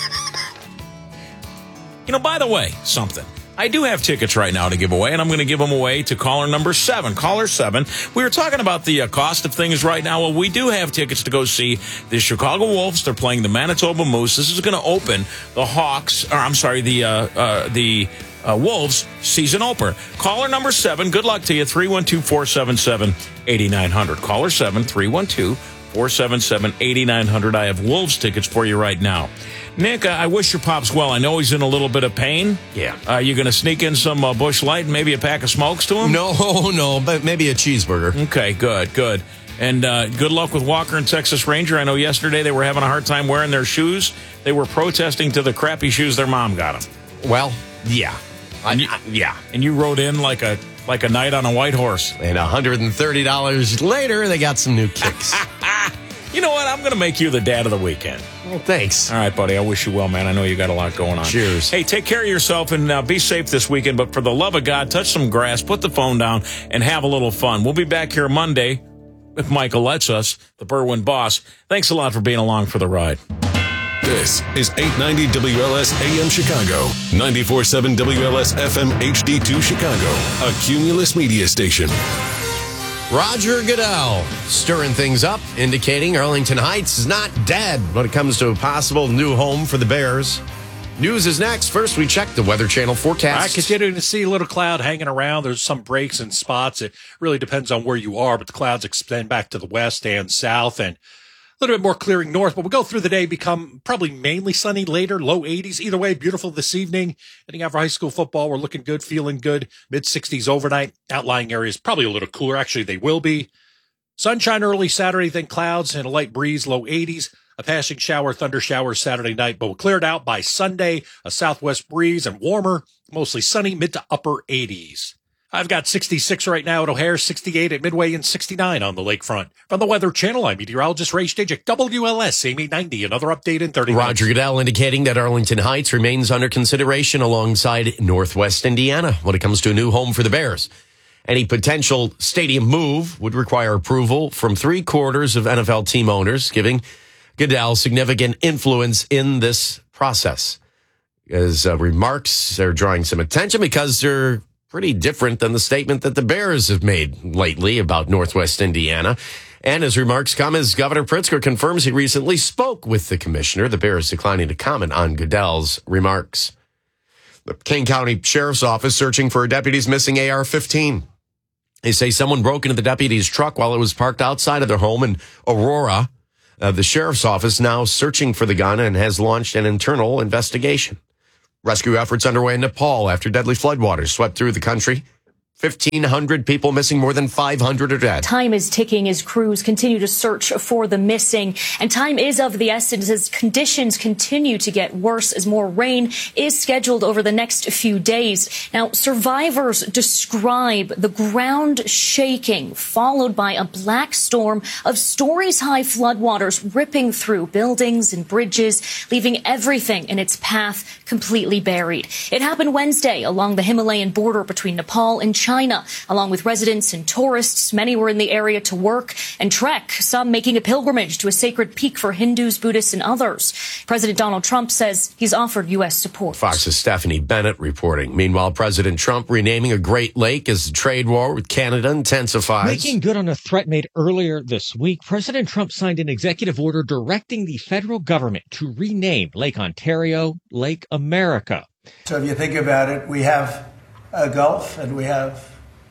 You know, by the way, something. I do have tickets right now to give away, and I'm going to give them away to caller number seven. Caller seven. We were talking about the uh, cost of things right now. Well, we do have tickets to go see the Chicago Wolves. They're playing the Manitoba Moose. This is going to open the Hawks, or I'm sorry, the uh, uh, the uh, Wolves season opener. Caller number seven. Good luck to you. three one two, four seven seven, eight nine zero zero. Caller seven, three one two, four seven seven, eight nine zero zero. I have Wolves tickets for you right now. Nick, I wish your pop's well. I know he's in a little bit of pain. Yeah. Uh, you going to sneak in some uh, Busch Light and maybe a pack of smokes to him? No, no, but maybe a cheeseburger. Okay, good, good. And uh, good luck with Walker and Texas Ranger. I know yesterday they were having a hard time wearing their shoes. They were protesting to the crappy shoes their mom got them. Well, yeah. And you, I, yeah. And you rode in like a like a knight on a white horse. And one hundred thirty dollars later, they got some new kicks. You know what? I'm going to make you the dad of the weekend. Well, thanks. All right, buddy. I wish you well, man. I know you got a lot going on. Cheers. Hey, take care of yourself and uh, be safe this weekend. But for the love of God, touch some grass, put the phone down, and have a little fun. We'll be back here Monday if Michael lets us, the Berwyn boss. Thanks a lot for being along for the ride. This is eight ninety W L S A M Chicago, ninety-four point seven W L S F M H D two Chicago, a Cumulus media station. Roger Goodell stirring things up, indicating Arlington Heights is not dead when it comes to a possible new home for the Bears. News is next. First, we check the Weather Channel forecast. I continue to see a little cloud hanging around. There's some breaks and spots. It really depends on where you are, but the clouds extend back to the west and south, and a little bit more clearing north, but we'll go through the day, become probably mainly sunny later, low eighties. Either way, beautiful this evening. Heading out for high school football, we're looking good, feeling good. mid sixties overnight. Outlying areas probably a little cooler. Actually, they will be. Sunshine early Saturday, then clouds and a light breeze, low eighties. A passing shower, thunder shower Saturday night, but we'll clear it out by Sunday. A southwest breeze and warmer, mostly sunny, mid to upper eighties. I've got sixty-six right now at O'Hare, sixty-eight at Midway, and sixty-nine on the lakefront. From the Weather Channel, I'm meteorologist Ray Stajic, W L S, A M E ninety. Another update in thirty Roger minutes. Goodell indicating that Arlington Heights remains under consideration alongside Northwest Indiana when it comes to a new home for the Bears. Any potential stadium move would require approval from three quarters of N F L team owners, giving Goodell significant influence in this process. His uh, remarks are drawing some attention because they're pretty different than the statement that the Bears have made lately about Northwest Indiana. And his remarks come as Governor Pritzker confirms he recently spoke with the commissioner. The Bears declining to comment on Goodell's remarks. The Kane County Sheriff's Office searching for a deputy's missing A R fifteen. They say someone broke into the deputy's truck while it was parked outside of their home in Aurora. Uh, the Sheriff's Office now searching for the gun and has launched an internal investigation. Rescue efforts underway in Nepal after deadly floodwaters swept through the country. fifteen hundred people missing, more than five hundred are dead. Time is ticking as crews continue to search for the missing. And time is of the essence as conditions continue to get worse as more rain is scheduled over the next few days. Now, survivors describe the ground shaking, followed by a black storm of stories-high floodwaters ripping through buildings and bridges, leaving everything in its path completely buried. It happened Wednesday along the Himalayan border between Nepal and China. China, along with residents and tourists. Many were in the area to work and trek, some making a pilgrimage to a sacred peak for Hindus, Buddhists, and others. President Donald Trump says he's offered U S support. Fox's Stephanie Bennett reporting. Meanwhile, President Trump renaming a Great Lake as the trade war with Canada intensifies. Making good on a threat made earlier this week, President Trump signed an executive order directing the federal government to rename Lake Ontario Lake America. So if you think about it, we have a gulf and we have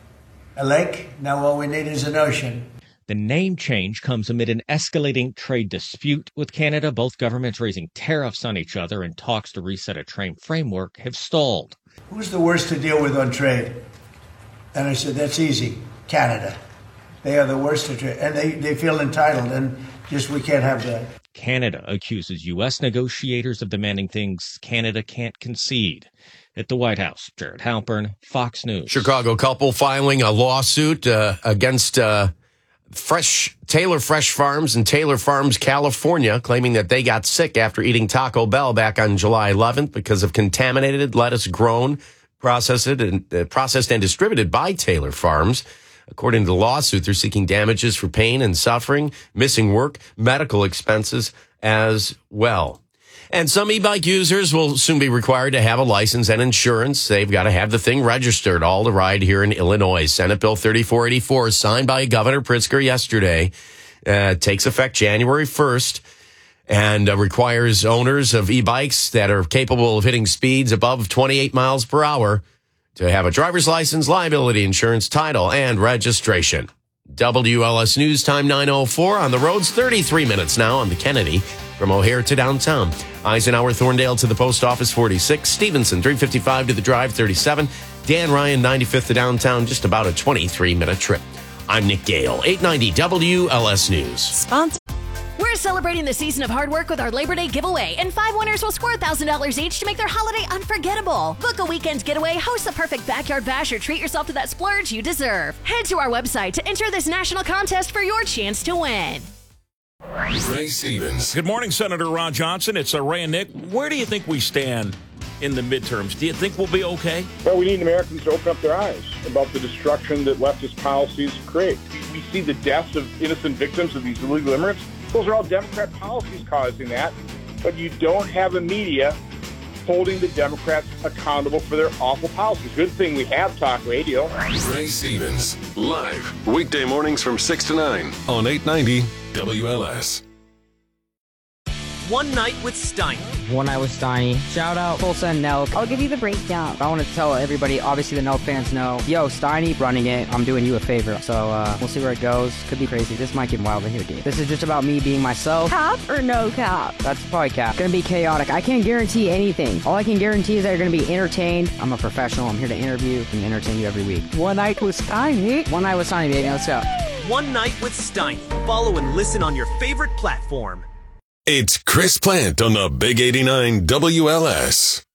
a lake. Now all we need is an ocean. The name change comes amid an escalating trade dispute with Canada. Both governments raising tariffs on each other, and talks to reset a trade framework have stalled. Who's the worst to deal with on trade? And I said, that's easy. Canada. They are the worst to trade. And they, they feel entitled, and just we can't have that. Canada accuses U S negotiators of demanding things Canada can't concede. At the White House, Jared Halpern, Fox News. Chicago couple filing a lawsuit uh, against uh, Fresh Taylor Fresh Farms in Taylor Farms, California, claiming that they got sick after eating Taco Bell back on July eleventh because of contaminated lettuce grown, processed and uh, processed and distributed by Taylor Farms. According to the lawsuit, they're seeking damages for pain and suffering, missing work, medical expenses as well. And some e-bike users will soon be required to have a license and insurance. They've got to have the thing registered, all to ride here in Illinois. Senate Bill thirty-four eighty-four, signed by Governor Pritzker yesterday, uh, takes effect January first and uh, requires owners of e-bikes that are capable of hitting speeds above twenty-eight miles per hour to have a driver's license, liability insurance, title, and registration. W L S News Time nine oh four on the roads, thirty-three minutes now on the Kennedy from O'Hare to downtown. Eisenhower, Thorndale to the post office, forty-six. Stevenson, three fifty-five to the drive, thirty-seven. Dan Ryan, ninety-fifth to downtown, just about a twenty-three minute trip. I'm Nick Gale, eight ninety W L S News. Sponsor. We're celebrating the season of hard work with our Labor Day giveaway, and five winners will score one thousand dollars each to make their holiday unforgettable. Book a weekend getaway, host the perfect backyard bash, or treat yourself to that splurge you deserve. Head to our website to enter this national contest for your chance to win. Ray Stevens. Good morning, Senator Ron Johnson. It's uh, Ray and Nick. Where do you think we stand in the midterms? Do you think we'll be okay? Well, we need Americans to open up their eyes about the destruction that leftist policies create. We see the deaths of innocent victims of these illegal immigrants. Those are all Democrat policies causing that. But you don't have a media holding the Democrats accountable for their awful policies. Good thing we have talk radio. Ray Stevens, live, weekday mornings from six to nine on eight ninety W L S. One Night with Steiny. One Night with Steiny. Shout out Tulsa and Nelk. I'll give you the breakdown. I want to tell everybody, obviously the Nelk fans know, yo, Steiny running it. I'm doing you a favor. So uh, we'll see where it goes. Could be crazy. This might get wild in here, dude. This is just about me being myself. Cap or no cap? That's probably cap. Gonna be chaotic. I can't guarantee anything. All I can guarantee is that you're gonna be entertained. I'm a professional. I'm here to interview and entertain you every week. One Night with Steiny. One Night with Steiny, baby. Let's go. One Night with Steiny. Follow and listen on your favorite platform. It's Chris Plant on the Big eighty-nine W L S.